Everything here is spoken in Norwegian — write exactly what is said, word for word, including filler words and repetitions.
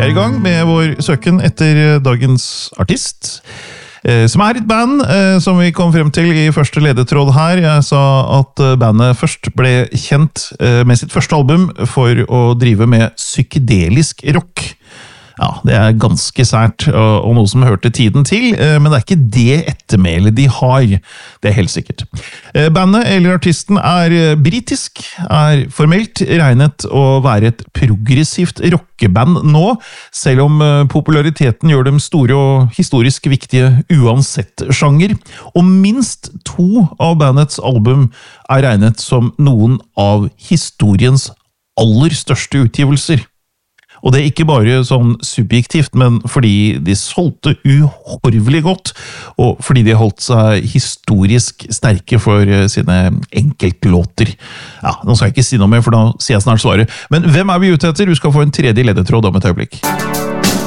er i gang med vår søken etter dagens artist, som er et band som vi kom frem til i første ledetråd her. Jeg sa at bandet først ble kjent med sitt første album for å drive med psykedelisk rock. Ja, det er ganske sært, og noe som hørte tiden til, men det er ikke det ettermælet de har. Det er helt sikkert. Bandet, eller artisten, er britisk, er formelt regnet å være et progressivt rockeband nå, selv om populariteten gjør dem store og historisk viktige uansett sjanger. Og minst to av bandets album er regnet som noen av historiens aller største utgivelser. Og det er ikke bare sånn subjektivt, men fordi de solgte uhorvelig godt, og fordi de holdt seg historisk sterke for sine enkeltlåter. Ja, nå skal jeg ikke si noe mer, for da sier jeg snart svaret. Men hvem er vi ute etter? Du skal få en tredje ledetråd om et øyeblikk.